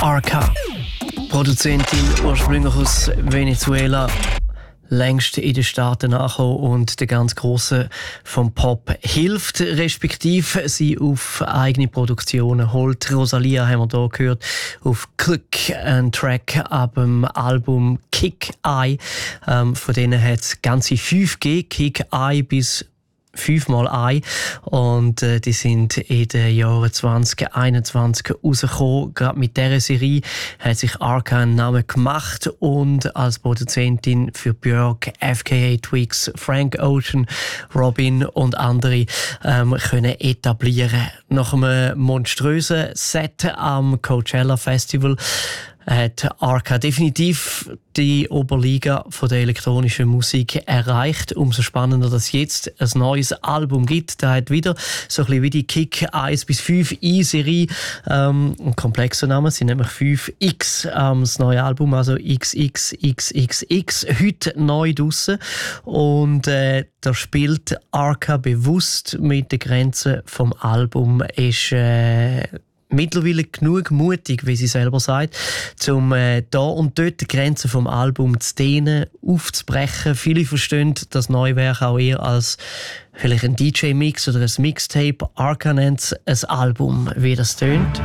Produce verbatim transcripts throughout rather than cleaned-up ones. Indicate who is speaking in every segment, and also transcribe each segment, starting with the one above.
Speaker 1: Arca, Produzentin ursprünglich aus Venezuela, längst in den Staaten angekommen und der ganz Grosse vom Pop hilft, respektive sie auf eigene Produktionen holt. Rosalia haben wir hier gehört auf Click, ein Track ab dem Album Kick Eye. Ähm, von denen hat es ganze fünf gegeben, Kick Eye bis fünfmal ein und äh, die sind in den Jahren zwanzig einundzwanzig rausgekommen. Gerade mit dieser Serie hat sich Arca einen Namen gemacht und als Produzentin für Björk, F K A Twigs, Frank Ocean, Robin und andere ähm, können etablieren. Nach einem monströsen Set am Coachella Festival hat Arca definitiv die Oberliga von der elektronischen Musik erreicht. Umso spannender, dass es jetzt ein neues Album gibt. Da hat wieder so ein bisschen wie die Kick eins bis fünf I-Serie ähm, ein komplexer Name, sind nämlich fünf X, ähm, das neue Album, also X X X X X, heute neu draussen. Und äh, da spielt Arca bewusst mit den Grenzen vom Album, ist äh, mittlerweile genug mutig, wie sie selber sagt, um äh, da und dort die Grenzen vom Album zu dehnen, aufzubrechen. Viele verstehen das neue Werk auch eher als vielleicht ein D J-Mix oder ein Mixtape. Arca nennt es ein Album, wie das tönt.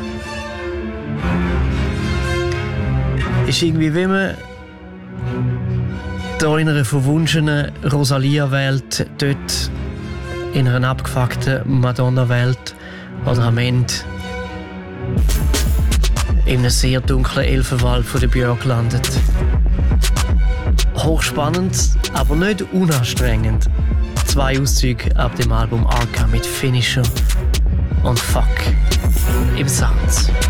Speaker 1: Ist irgendwie, wie man da in einer verwunschenen Rosalia-Welt, dort in einer abgefuckten Madonna-Welt oder am Ende in einem sehr dunklen Elfenwald von der Björk landet. Hochspannend, aber nicht unanstrengend. Zwei Auszüge ab dem Album Arca mit Finisher und Fuck im Sounds.